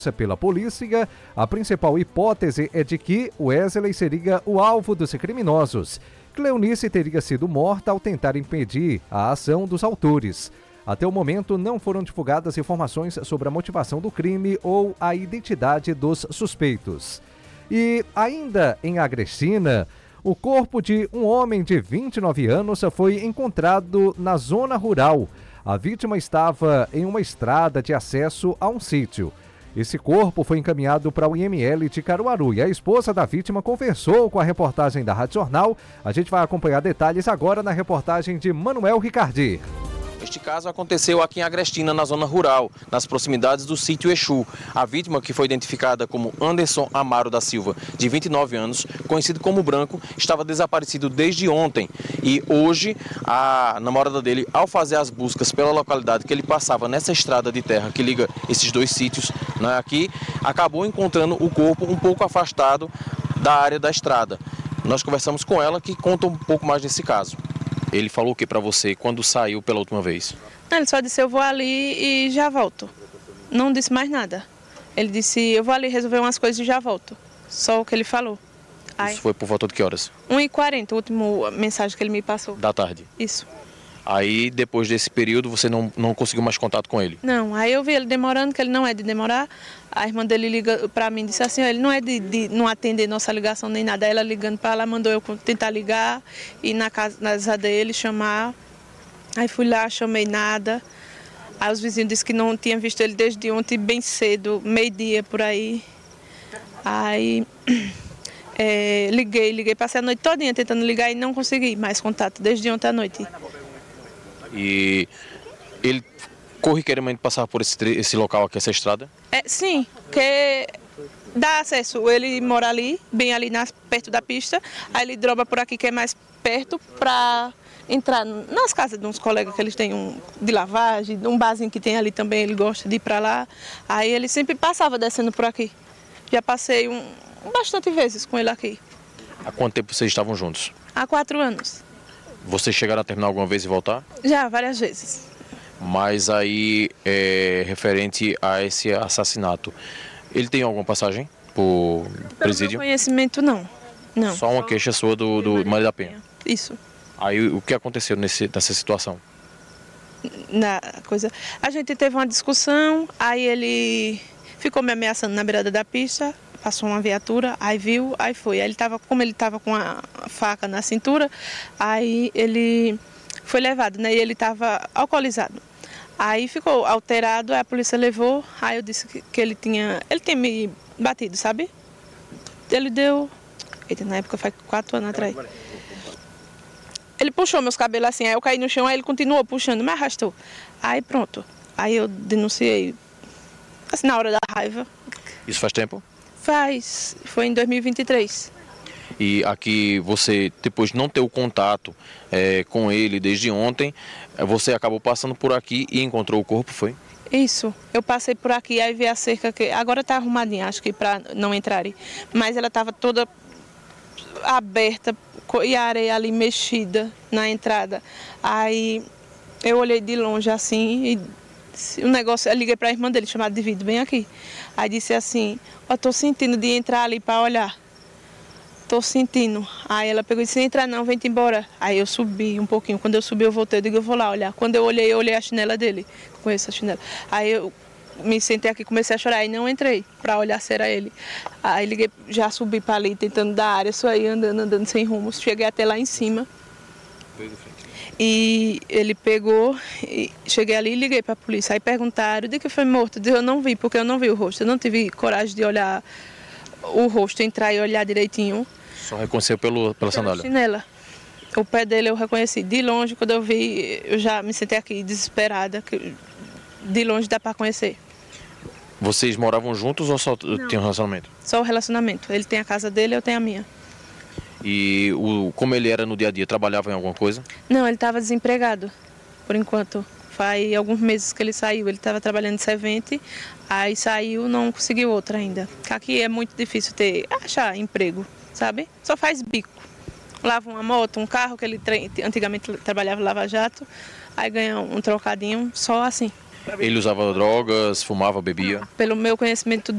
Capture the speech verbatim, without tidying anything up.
Pela polícia, a principal hipótese é de que Wesley seria o alvo dos criminosos. Cleonice teria sido morta ao tentar impedir a ação dos autores. Até o momento, não foram divulgadas informações sobre a motivação do crime ou a identidade dos suspeitos. E ainda em Agrestina, o corpo de um homem de vinte e nove anos foi encontrado na zona rural. A vítima estava em uma estrada de acesso a um sítio. Esse corpo foi encaminhado para o I M L de Caruaru e a esposa da vítima conversou com a reportagem da Rádio Jornal. A gente vai acompanhar detalhes agora na reportagem de Manuel Ricardi. Este caso aconteceu aqui em Agrestina, na zona rural, nas proximidades do sítio Exu. A vítima, que foi identificada como Anderson Amaro da Silva, de vinte e nove anos, conhecido como Branco, estava desaparecido desde ontem. E hoje, a namorada dele, ao fazer as buscas pela localidade que ele passava nessa estrada de terra que liga esses dois sítios, né, aqui, acabou encontrando o corpo um pouco afastado da área da estrada. Nós conversamos com ela, que conta um pouco mais desse caso. Ele falou o que para você quando saiu pela última vez? Ele só disse, eu vou ali e já volto. Não disse mais nada. Ele disse, eu vou ali resolver umas coisas e já volto. Só o que ele falou. Aí, isso foi por volta de que horas? uma e quarenta, a última mensagem que ele me passou. Da tarde? Isso. Aí, depois desse período, você não, não conseguiu mais contato com ele? Não, aí eu vi ele demorando, que ele não é de demorar. A irmã dele liga para mim e disse assim, ele não é de, de não atender nossa ligação nem nada. Aí ela ligando para lá, mandou eu tentar ligar, ir na casa, na casa dele, chamar. Aí fui lá, chamei nada. Aí os vizinhos disseram que não tinham visto ele desde ontem, bem cedo, meio-dia por aí. Aí é, liguei, liguei, passei a noite todinha tentando ligar e não consegui mais contato, desde ontem à noite. E ele corriqueiramente passava por esse, esse local aqui, essa estrada? É, sim, porque dá acesso, ele mora ali, bem ali nas, perto da pista, aí ele dropa por aqui que é mais perto para entrar nas casas de uns colegas que eles têm um, de lavagem, um barzinho que tem ali também, ele gosta de ir para lá, aí ele sempre passava descendo por aqui. Já passei um, bastante vezes com ele aqui. Há quanto tempo vocês estavam juntos? Há quatro anos. Vocês chegaram a terminar alguma vez e voltar? Já, várias vezes. Mas aí, é, referente a esse assassinato, ele tem alguma passagem por presídio? Pelo meu conhecimento, não. não. Só uma queixa sua do, do Maria da Penha? Isso. Aí, o que aconteceu nesse, nessa situação? Na coisa, a gente teve uma discussão, aí ele ficou me ameaçando na beirada da pista, passou uma viatura, aí viu, aí foi. Aí ele tava, como ele estava com a faca na cintura, aí ele foi levado, né? E ele estava alcoolizado. Aí ficou alterado, aí a polícia levou, aí eu disse que, que ele tinha, ele tinha me batido, sabe? Ele deu, eita, na época faz quatro anos atrás. Ele puxou meus cabelos assim, aí eu caí no chão, aí ele continuou puxando, me arrastou. Aí pronto, aí eu denunciei, assim, na hora da raiva. Isso faz tempo? Faz, foi em dois mil e vinte e três. E aqui você, depois de não ter o contato é, com ele desde ontem, você acabou passando por aqui e encontrou o corpo, foi? Isso, eu passei por aqui, aí vi a cerca, que agora está arrumadinha, acho que para não entrarem, mas ela estava toda aberta e a areia ali mexida na entrada. Aí eu olhei de longe assim e o negócio, eu liguei para a irmã dele, chamada de Vido, bem aqui. Aí disse assim, eu tô sentindo de entrar ali para olhar. Tô sentindo. Aí ela pegou e disse, entra não, vem-te embora. Aí eu subi um pouquinho. Quando eu subi, eu voltei, eu digo, eu vou lá olhar. Quando eu olhei, eu olhei a chinela dele. Conheço a chinela. Aí eu me sentei aqui, comecei a chorar. Aí não entrei para olhar se era ele. Aí liguei, já subi para ali, tentando dar área, só aí andando, andando sem rumo. Cheguei até lá em cima. E ele pegou, e cheguei ali e liguei para a polícia. Aí perguntaram, de que foi morto? Eu não vi, porque eu não vi o rosto. Eu não tive coragem de olhar o rosto, entrar e olhar direitinho. Só reconheceu pelo, pela sandália? Chinela. O pé dele eu reconheci. De longe, quando eu vi, eu já me sentei aqui desesperada. Que de longe dá para conhecer. Vocês moravam juntos ou só não. Tinham um relacionamento? Só o relacionamento. Ele tem a casa dele, eu tenho a minha. E o, como ele era no dia a dia, trabalhava em alguma coisa? Não, ele estava desempregado, por enquanto. Faz alguns meses que ele saiu. Ele estava trabalhando de servente, aí saiu, não conseguiu outra ainda. Aqui é muito difícil ter, achar emprego, sabe? Só faz bico. Lava uma moto, um carro, que ele antigamente trabalhava em Lava Jato, aí ganha um trocadinho, só assim. Ele usava drogas, fumava, bebia? Pelo meu conhecimento,